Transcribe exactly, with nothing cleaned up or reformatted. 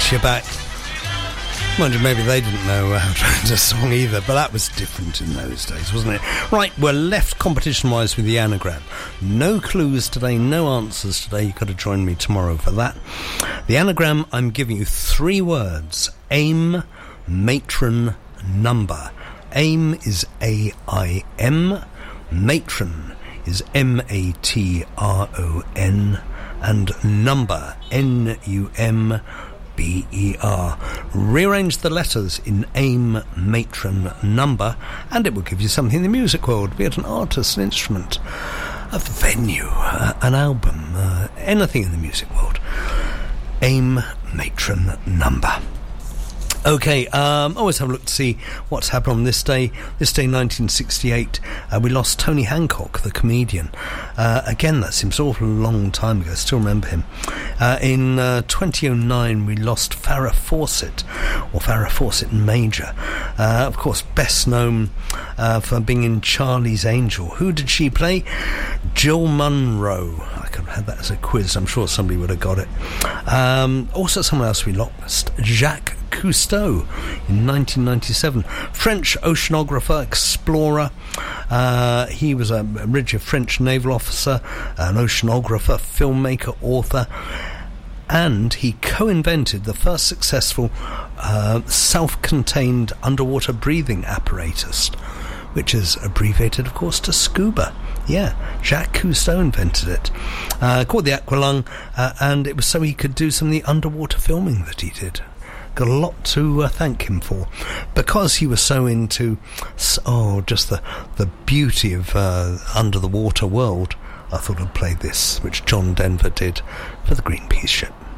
Gets You Back. Mind you, maybe they didn't know how to write a song either, but that was different in those days, wasn't it? Right, we're left competition-wise with the anagram. No clues today, no answers today. You've got to join me tomorrow for that. The anagram, I'm giving you three words. Aim, matron, number. Aim is A I M. Matron is M A T R O N. And number, N U M B E R. Rearrange the letters in aim, matron, number, and it will give you something in the music world, be it an artist, an instrument, a venue, uh, an album, uh, anything in the music world. Aim, matron, number. Okay, um, always have a look to see what's happened on this day. This day, nineteen sixty-eight, uh, we lost Tony Hancock, the comedian. Uh, again, that seems an awful long time ago. I still remember him. Uh, in uh, twenty oh nine, we lost Farrah Fawcett, or Farrah Fawcett Major. Uh, of course, best known uh, for being in Charlie's Angel. Who did she play? Jill Munro. I could have had that as a quiz. I'm sure somebody would have got it. Um, also, someone else we lost, Jacques Cousteau, in nineteen ninety-seven. French oceanographer, explorer. Uh, he was a rigid French naval officer, an oceanographer, filmmaker, author, and he co-invented the first successful uh, self-contained underwater breathing apparatus, which is abbreviated, of course, to SCUBA. Yeah, Jacques Cousteau invented it. Uh, called the Aqualung, uh, and it was so he could do some of the underwater filming that he did. Got a lot to uh, thank him for, because he was so into oh just the the beauty of uh, under the water world. I thought I'd play this, which John Denver did for the Greenpeace ship.